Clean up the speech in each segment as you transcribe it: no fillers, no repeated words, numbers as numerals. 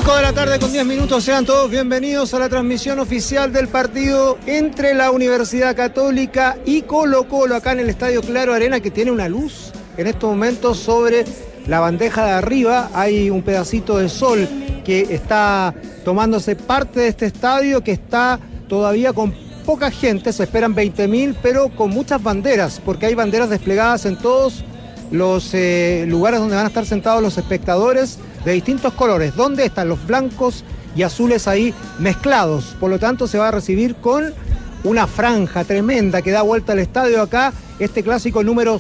5 de la tarde con 10 minutos, sean todos bienvenidos a la transmisión oficial del partido entre la Universidad Católica y Colo-Colo, acá en el Estadio Claro Arena, que tiene una luz en estos momentos sobre la bandeja de arriba. Hay un pedacito de sol que está tomándose parte de este estadio, que está todavía con poca gente, se esperan 20.000, pero con muchas banderas, porque hay banderas desplegadas en todos los lugares donde van a estar sentados los espectadores de distintos colores, donde están los blancos y azules ahí mezclados. Por lo tanto, se va a recibir con una franja tremenda que da vuelta al estadio acá, este clásico número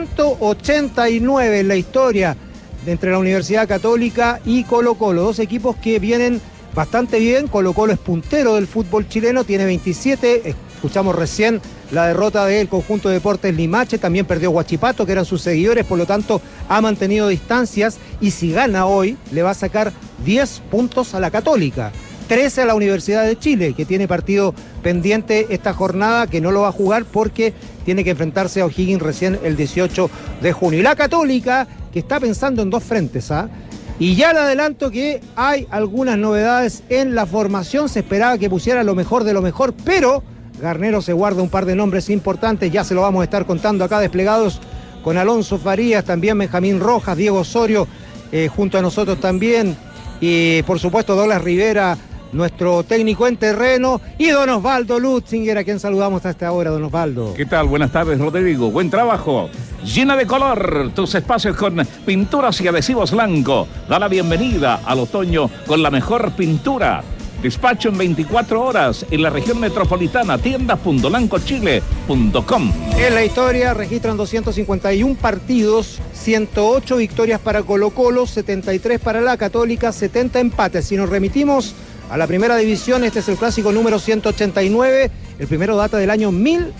189 en la historia entre la Universidad Católica y Colo-Colo, dos equipos que vienen bastante bien. Colo-Colo es puntero del fútbol chileno, tiene 27, escuchamos recién la derrota del conjunto de Deportes Limache, también perdió Huachipato, que eran sus seguidores, por lo tanto ha mantenido distancias, y si gana hoy le va a sacar 10 puntos a la Católica, 13 a la Universidad de Chile, que tiene partido pendiente esta jornada, que no lo va a jugar porque tiene que enfrentarse a O'Higgins recién el 18 de junio. Y la Católica, que está pensando en dos frentes, y ya le adelanto que hay algunas novedades en la formación. Se esperaba que pusiera lo mejor de lo mejor, pero Garnero se guarda un par de nombres importantes, ya se lo vamos a estar contando acá desplegados con Alonso Farías, también Benjamín Rojas, Diego Osorio junto a nosotros también, y por supuesto Douglas Rivera, nuestro técnico en terreno, y don Osvaldo Lutzinger, a quien saludamos hasta esta hora. Don Osvaldo. ¿Qué tal? Buenas tardes, Rodrigo. Buen trabajo. Llena de color tus espacios con pinturas y adhesivos blanco. Da la bienvenida al otoño con la mejor pintura. Despacho en 24 horas en la región metropolitana. Tiendas.blancochile.com. En la historia registran 251 partidos, 108 victorias para Colo-Colo, 73 para la Católica, 70 empates. Si nos remitimos a la primera división, este es el clásico número 189. El primero data del año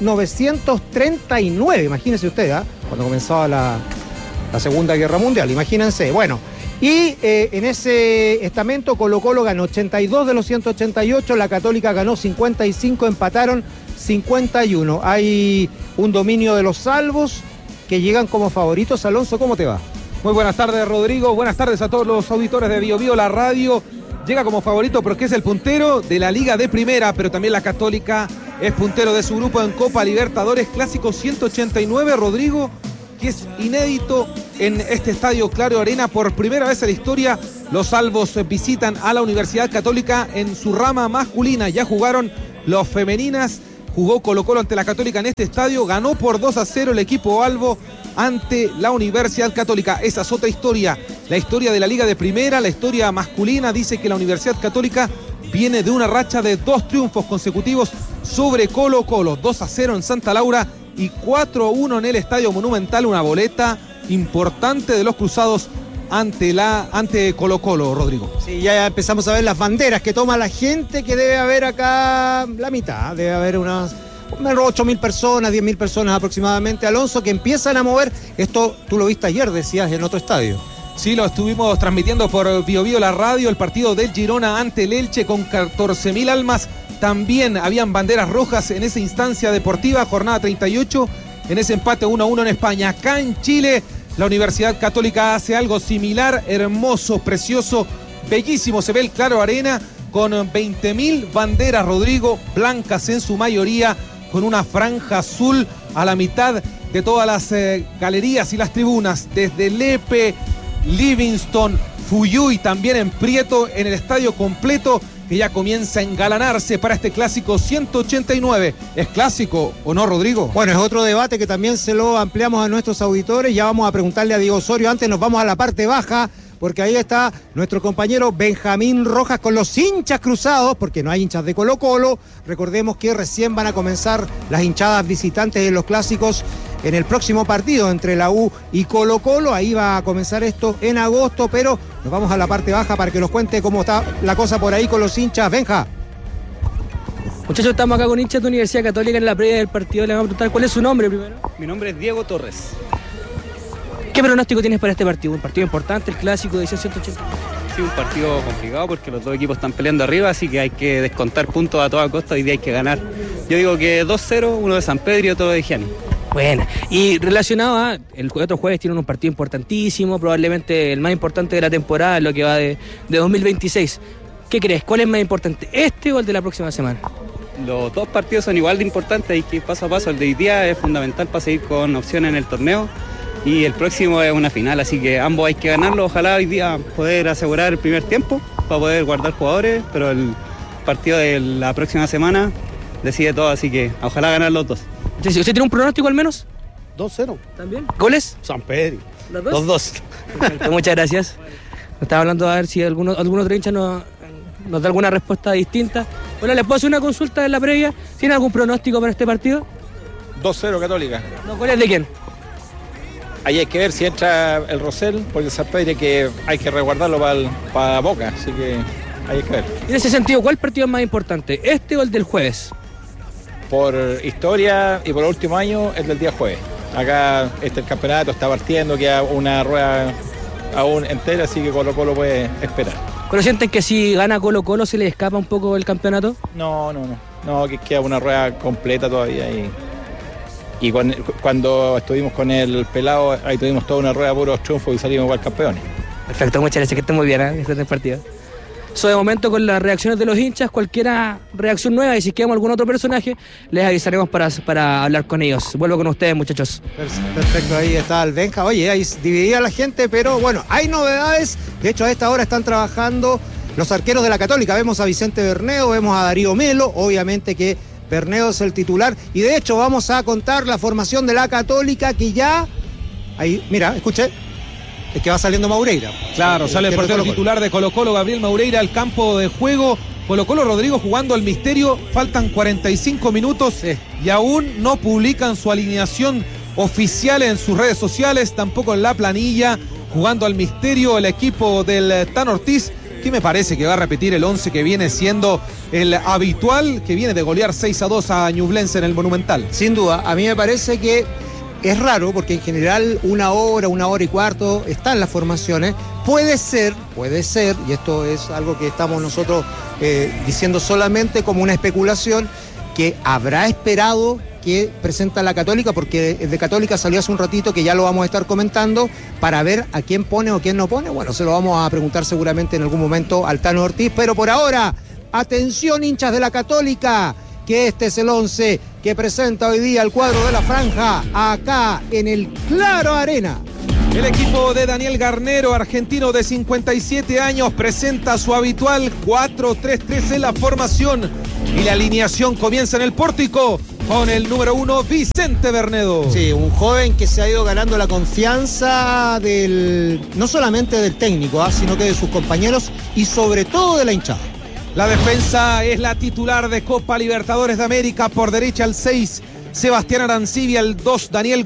1939. Imagínense usted, cuando comenzaba la Segunda Guerra Mundial. Imagínense. Bueno. Y en ese estamento Colo-Colo ganó 82 de los 188, la Católica ganó 55, empataron 51. Hay un dominio de los salvos que llegan como favoritos. Alonso, ¿cómo te va? Muy buenas tardes, Rodrigo. Buenas tardes a todos los auditores de Bio Bio, la radio. Llega como favorito porque es el puntero de la Liga de Primera, pero también la Católica es puntero de su grupo en Copa Libertadores. Clásico 189, Rodrigo, que es inédito en este Estadio Claro Arena. Por primera vez en la historia, los salvos visitan a la Universidad Católica en su rama masculina. Ya jugaron los femeninas, jugó Colo-Colo ante la Católica en este estadio, ganó por 2-0 el equipo albo ante la Universidad Católica. Esa es otra historia, la historia de la Liga de Primera, la historia masculina. Dice que la Universidad Católica viene de una racha de 2 triunfos consecutivos sobre Colo-Colo, 2-0 en Santa Laura y 4-1 en el Estadio Monumental, una boleta importante de los cruzados ante Colo-Colo, Rodrigo. Sí, ya empezamos a ver las banderas que toma la gente, que debe haber acá la mitad, debe haber unas 8.000 personas, 10.000 personas aproximadamente, Alonso, que empiezan a mover. Esto tú lo viste ayer, decías, en otro estadio. Sí, lo estuvimos transmitiendo por Bio Bio, la radio, el partido del Girona ante el Elche con 14.000 almas. También habían banderas rojas en esa instancia deportiva, jornada 38, en ese empate 1-1 en España. Acá en Chile, la Universidad Católica hace algo similar, hermoso, precioso, bellísimo. Se ve el Claro Arena con 20.000 banderas, Rodrigo, blancas en su mayoría, con una franja azul a la mitad de todas las galerías y las tribunas, desde Lepe, Livingston, Fuyuy, también en Prieto, en el estadio completo, que ya comienza a engalanarse para este clásico 189. ¿Es clásico o no, Rodrigo? Bueno, es otro debate que también se lo ampliamos a nuestros auditores. Ya vamos a preguntarle a Diego Osorio. Antes nos vamos a la parte baja, porque ahí está nuestro compañero Benjamín Rojas con los hinchas cruzados, porque no hay hinchas de Colo-Colo. Recordemos que recién van a comenzar las hinchadas visitantes de los clásicos en el próximo partido entre la U y Colo-Colo. Ahí va a comenzar esto en agosto, pero nos vamos a la parte baja para que nos cuente cómo está la cosa por ahí con los hinchas. Benja. Muchachos, estamos acá con hinchas de Universidad Católica en la previa del partido. Le vamos a preguntar cuál es su nombre primero. Mi nombre es Diego Torres. ¿Qué pronóstico tienes para este partido? Un partido importante, el clásico de 180. Sí, un partido complicado porque los dos equipos están peleando arriba, así que hay que descontar puntos a toda costa. Hoy día hay que ganar. Yo digo que 2-0, uno de San Pedro y otro de Gianni. Bueno, y relacionado a el otro jueves tienen un partido importantísimo, probablemente el más importante de la temporada, lo que va de 2026. ¿Qué crees? ¿Cuál es más importante, este o el de la próxima semana? Los dos partidos son igual de importantes, hay que ir paso a paso. El de hoy día es fundamental para seguir con opciones en el torneo y el próximo es una final, así que ambos hay que ganarlo. Ojalá hoy día poder asegurar el primer tiempo para poder guardar jugadores, pero el partido de la próxima semana decide todo, así que ojalá ganar los dos. ¿Usted tiene un pronóstico al menos? 2-0. ¿También? ¿Goles? San Pedro. ¿Los dos? Los dos. Perfecto, muchas gracias. Estaba hablando a ver si algún otro hincha nos da alguna respuesta distinta. Bueno, ¿les puedo hacer una consulta en la previa? ¿Tiene algún pronóstico para este partido? 2-0 Católica. ¿Los goles de quién? Ahí hay que ver si entra el Rosell, porque el San Pedro hay que resguardarlo para Boca, así que ahí hay que ver. En ese sentido, ¿cuál partido es más importante? ¿Este o el del jueves? Por historia y por el último año, el del día jueves. Acá el campeonato está partiendo, queda una rueda aún entera, así que Colo-Colo puede esperar. ¿Pero sienten que si gana Colo-Colo se le escapa un poco el campeonato? No, que queda una rueda completa todavía. Y cuando estuvimos con el pelado, ahí tuvimos toda una rueda de puros triunfos y salimos igual campeones. Perfecto, muchas gracias, que estén muy bien, disfruten el partido. Eso de momento con las reacciones de los hinchas, cualquier reacción nueva y si quedamos algún otro personaje, les avisaremos para hablar con ellos. Vuelvo con ustedes, muchachos. Perfecto, ahí está el Benja. Oye, ahí dividía la gente, pero bueno, hay novedades. De hecho, a esta hora están trabajando los arqueros de la Católica. Vemos a Vicente Bernedo, vemos a Darío Melo, obviamente que Bernedo es el titular. Y de hecho, vamos a contar la formación de la Católica que ya... Ahí, mira, escuché. Es que va saliendo Maureira. Claro, sale el portero titular de Colo-Colo, Gabriel Maureira, al campo de juego. Colo-Colo, Rodrigo jugando al misterio. Faltan 45 minutos y aún no publican su alineación oficial en sus redes sociales, tampoco en la planilla. Jugando al misterio el equipo del Tan Ortiz, que me parece que va a repetir el 11 que viene siendo el habitual, que viene de golear 6-2 a Ñublense en el Monumental. Sin duda, a mí me parece que es raro porque en general una hora y cuarto están las formaciones. Puede ser, y esto es algo que estamos nosotros diciendo solamente como una especulación, que habrá esperado que presenta la Católica, porque el de Católica salió hace un ratito, que ya lo vamos a estar comentando, para ver a quién pone o quién no pone. Bueno, se lo vamos a preguntar seguramente en algún momento al Tano Ortiz, pero por ahora, atención hinchas de la Católica, que este es el 11 que presenta hoy día el cuadro de la franja acá en el Claro Arena. El equipo de Daniel Garnero, argentino de 57 años, presenta su habitual 4-3-3 en la formación y la alineación comienza en el pórtico con el número 1, Vicente Bernedo. Sí, un joven que se ha ido ganando la confianza no solamente del técnico, sino que de sus compañeros y sobre todo de la hinchada. La defensa es la titular de Copa Libertadores de América. Por derecha el 6, Sebastián Arancibia, el 2, Daniel